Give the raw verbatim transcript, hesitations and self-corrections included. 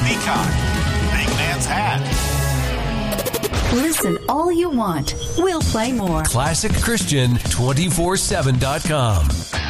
Peacock. Big Man's Hat. Listen all you want. We'll play more. classic christian two four seven dot com.